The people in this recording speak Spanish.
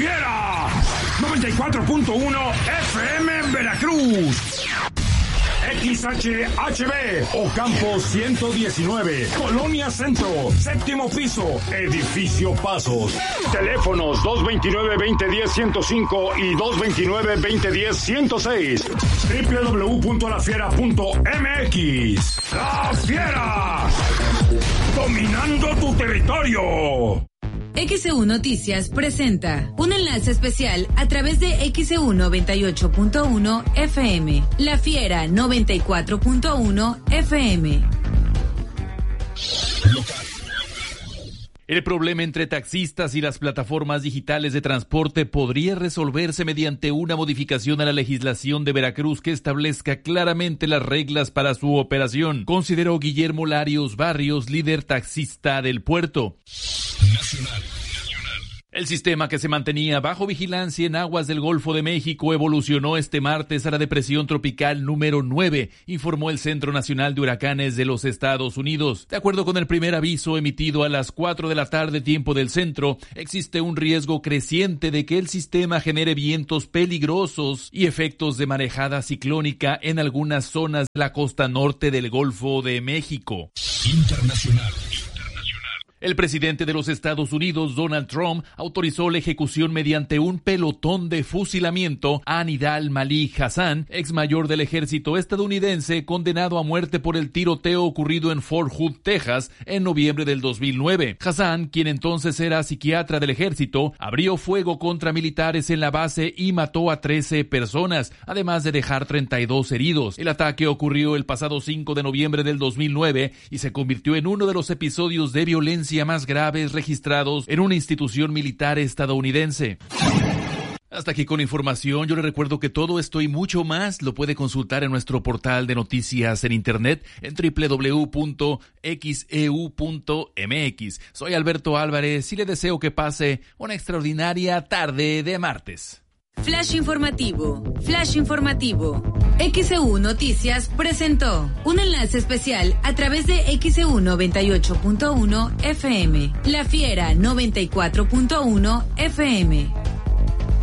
Fiera 94.1 FM en Veracruz. XHHB Ocampo 119, Colonia Centro, séptimo piso, Edificio Pasos. Teléfonos 229-2010-105 y 229-2010-106. www.lafiera.mx. ¡La Fiera! ¡Dominando tu territorio! XEU Noticias presenta un enlace especial a través de XEU 98.1 FM, La Fiera 94.1 FM. El problema entre taxistas y las plataformas digitales de transporte podría resolverse mediante una modificación a la legislación de Veracruz que establezca claramente las reglas para su operación, consideró Guillermo Larios Barrios, líder taxista del puerto. Nacional. El sistema que se mantenía bajo vigilancia en aguas del Golfo de México evolucionó este martes a la depresión tropical número 9, informó el Centro Nacional de Huracanes de los Estados Unidos. De acuerdo con el primer aviso emitido a las 4 de la tarde tiempo del centro, existe un riesgo creciente de que el sistema genere vientos peligrosos y efectos de marejada ciclónica en algunas zonas de la costa norte del Golfo de México. Internacional. El presidente de los Estados Unidos, Donald Trump, autorizó la ejecución mediante un pelotón de fusilamiento a Nidal Malik Hasan, ex mayor del ejército estadounidense, condenado a muerte por el tiroteo ocurrido en Fort Hood, Texas, en noviembre del 2009. Hasan, quien entonces era psiquiatra del ejército, abrió fuego contra militares en la base y mató a 13 personas, además de dejar 32 heridos. El ataque ocurrió el pasado 5 de noviembre del 2009 y se convirtió en uno de los episodios de violencia más graves registrados en una institución militar estadounidense. Hasta aquí con información. Yo le recuerdo que todo esto y mucho más lo puede consultar en nuestro portal de noticias en internet en www.xeu.mx. Soy Alberto Álvarez y le deseo que pase una extraordinaria tarde de martes. Flash informativo. XEU Noticias presentó un enlace especial a través de XEU 98.1 FM, La Fiera 94.1 FM.